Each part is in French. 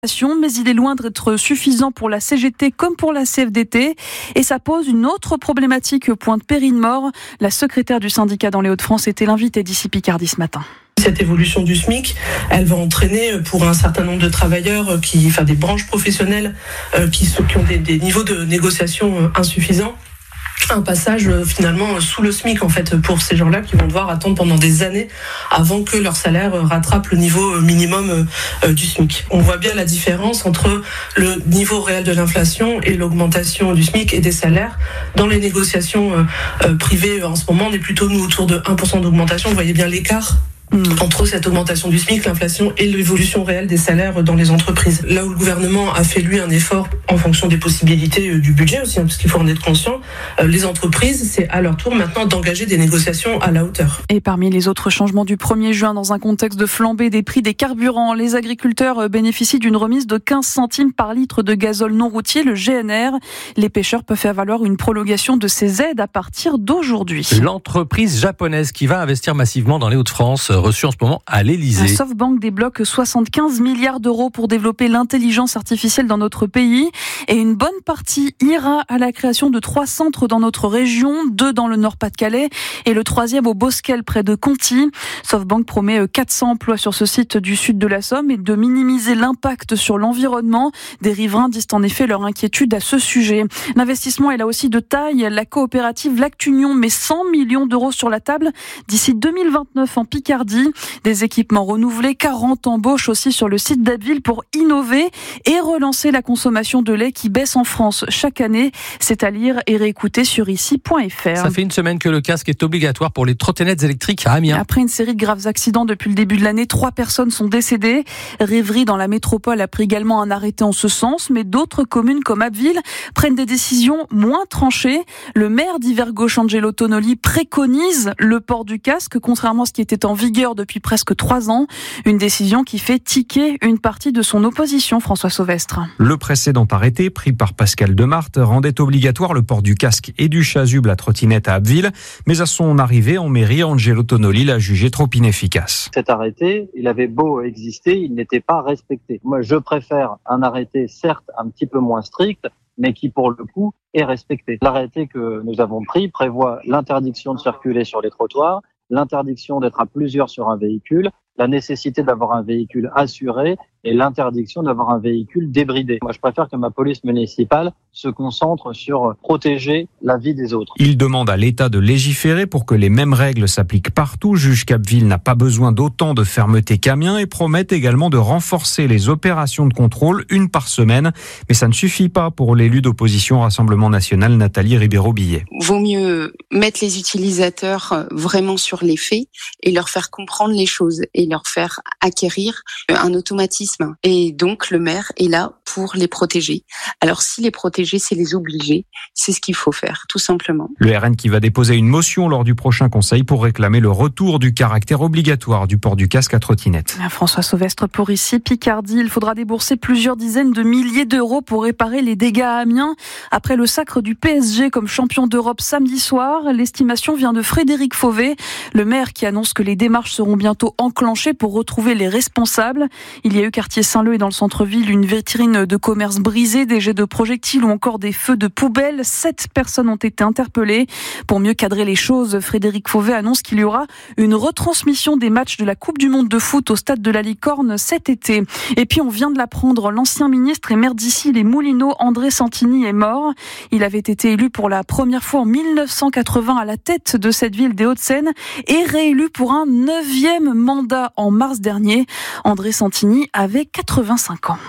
Mais il est loin d'être suffisant pour la CGT comme pour la CFDT. Et ça pose une autre problématique, pointe Perrine Mort. La secrétaire du syndicat dans les Hauts-de-France était l'invitée d'Ici Picardie ce matin. Cette évolution du SMIC, elle va entraîner pour un certain nombre de travailleurs, des branches professionnelles qui ont des niveaux de négociation insuffisants. Un passage finalement sous le SMIC en fait pour ces gens-là qui vont devoir attendre pendant des années avant que leur salaire rattrape le niveau minimum du SMIC. On voit bien la différence entre le niveau réel de l'inflation et l'augmentation du SMIC et des salaires. Dans les négociations privées en ce moment, on est plutôt nous autour de 1% d'augmentation. Vous voyez bien l'écart entre cette augmentation du SMIC, l'inflation et l'évolution réelle des salaires dans les entreprises. Là où le gouvernement a fait lui un effort en fonction des possibilités du budget aussi, parce qu'il faut en être conscient, les entreprises, c'est à leur tour maintenant d'engager des négociations à la hauteur. Et parmi les autres changements du 1er juin, dans un contexte de flambée des prix des carburants, les agriculteurs bénéficient d'une remise de 15 centimes par litre de gazole non routier, le GNR. Les pêcheurs peuvent faire valoir une prolongation de ces aides à partir d'aujourd'hui. L'entreprise japonaise qui va investir massivement dans les Hauts-de-France, reçu en ce moment à l'Elysée. SoftBank débloque 75 milliards d'euros pour développer l'intelligence artificielle dans notre pays et une bonne partie ira à la création de 3 centres dans notre région, 2 dans le Nord-Pas-de-Calais et le 3e au Bosquel près de Conty. SoftBank promet 400 emplois sur ce site du sud de la Somme et de minimiser l'impact sur l'environnement. Des riverains disent en effet leur inquiétude à ce sujet. L'investissement est là aussi de taille. La coopérative Lactunion met 100 millions d'euros sur la table d'ici 2029 en Picardie. Des équipements renouvelés, 40 embauches aussi sur le site d'Abbeville pour innover et relancer la consommation de lait qui baisse en France chaque année. C'est à lire et réécouter sur ici.fr. Ça fait une semaine que le casque est obligatoire pour les trottinettes électriques à Amiens. Après une série de graves accidents depuis le début de l'année, 3 personnes sont décédées. Rêverie dans la métropole a pris également un arrêté en ce sens, mais d'autres communes comme Abbeville prennent des décisions moins tranchées. Le maire d'Ivergauche, Angelo Tonoli, préconise le port du casque, contrairement à ce qui était en vigueur depuis presque 3 ans. Une décision qui fait tiquer une partie de son opposition, François Sauvestre. Le précédent arrêté, pris par Pascal Demarthe, rendait obligatoire le port du casque et du chasuble à trottinette à Abbeville. Mais à son arrivée en mairie, Angelo Tonoli l'a jugé trop inefficace. Cet arrêté, il avait beau exister, il n'était pas respecté. Moi, je préfère un arrêté, certes, un petit peu moins strict, mais qui, pour le coup, est respecté. L'arrêté que nous avons pris prévoit l'interdiction de circuler sur les trottoirs, l'interdiction d'être à plusieurs sur un véhicule, la nécessité d'avoir un véhicule assuré et l'interdiction d'avoir un véhicule débridé. Moi, je préfère que ma police municipale se concentre sur protéger la vie des autres. Il demande à l'État de légiférer pour que les mêmes règles s'appliquent partout, juge qu'Abbeville n'a pas besoin d'autant de fermeté qu'Amiens et promet également de renforcer les opérations de contrôle, 1 par semaine. Mais ça ne suffit pas pour l'élu d'opposition Rassemblement National, Nathalie Ribéro-Billet. Vaut mieux mettre les utilisateurs vraiment sur les faits et leur faire comprendre les choses et leur faire acquérir un automatisme. Et donc, le maire est là pour les protéger. Alors, si les protéger, c'est les obliger. C'est ce qu'il faut faire, tout simplement. Le RN qui va déposer une motion lors du prochain conseil pour réclamer le retour du caractère obligatoire du port du casque à trottinette. François Sauvestre pour Ici Picardie. Il faudra débourser plusieurs dizaines de milliers d'euros pour réparer les dégâts à Amiens. Après le sacre du PSG comme champion d'Europe samedi soir, l'estimation vient de Frédéric Fauvet, le maire qui annonce que les démarches seront bientôt enclenchées pour retrouver les responsables. Il y a eu quartier Saint-Leu et dans le centre-ville une vitrine de commerce brisée, des jets de projectiles ou encore des feux de poubelle. 7 personnes ont été interpellées. Pour mieux cadrer les choses, Frédéric Fauvet annonce qu'il y aura une retransmission des matchs de la Coupe du Monde de foot au stade de la Licorne cet été. Et puis on vient de l'apprendre, l'ancien ministre et maire d'Issy les Moulineaux, André Santini, est mort. Il avait été élu pour la première fois en 1980 à la tête de cette ville des Hauts-de-Seine et réélu pour un 9e mandat en mars dernier. André Santini avait 85 ans.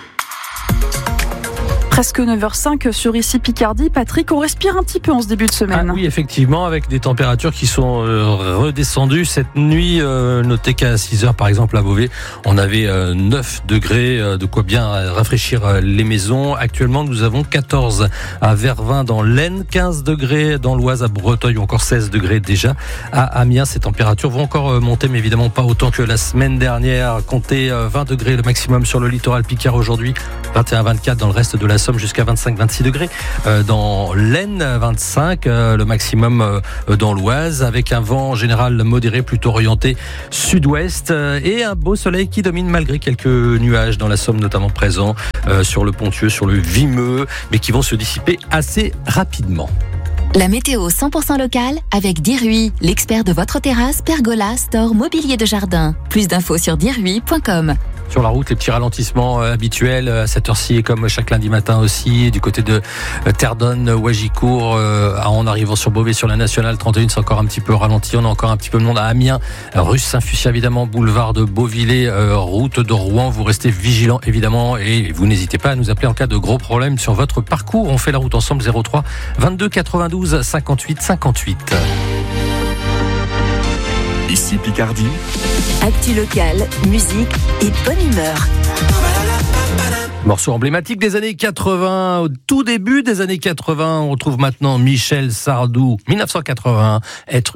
Presque 9h05 sur Ici Picardie. Patrick, on respire un petit peu en ce début de semaine. Oui, effectivement, avec des températures qui sont redescendues. Cette nuit, notez qu'à 6h, par exemple, à Beauvais, on avait 9 degrés, de quoi bien rafraîchir les maisons. Actuellement, nous avons 14 à Vervins dans l'Aisne, 15 degrés dans l'Oise, à Breteuil, ou encore 16 degrés déjà à Amiens. Ces températures vont encore monter, mais évidemment pas autant que la semaine dernière. Comptez 20 degrés le maximum sur le littoral picard aujourd'hui, 21-24 dans le reste de la Somme jusqu'à 25-26 degrés. Dans l'Aisne, 25, le maximum dans l'Oise, avec un vent général modéré plutôt orienté sud-ouest et un beau soleil qui domine malgré quelques nuages dans la Somme notamment présents sur le Ponthieu, sur le Vimeux, mais qui vont se dissiper assez rapidement. La météo 100% locale avec Dirui, l'expert de votre terrasse, pergola, store, mobilier de jardin. Plus d'infos sur dirui.com. Sur la route, les petits ralentissements habituels à cette heure-ci, et comme chaque lundi matin aussi, du côté de Terdonne, Wagicourt, en arrivant sur Beauvais sur la nationale 31, c'est encore un petit peu ralenti. On a encore un petit peu de monde à Amiens, rue Saint-Fucier évidemment, boulevard de Beauvillers, route de Rouen. Vous restez vigilants évidemment et vous n'hésitez pas à nous appeler en cas de gros problèmes sur votre parcours. On fait la route ensemble, 03 22 92 58 58. Ici Picardie. Actu locale, musique et bonne humeur. Morceau emblématique des années 80, au tout début des années 80, on retrouve maintenant Michel Sardou, 1980, Être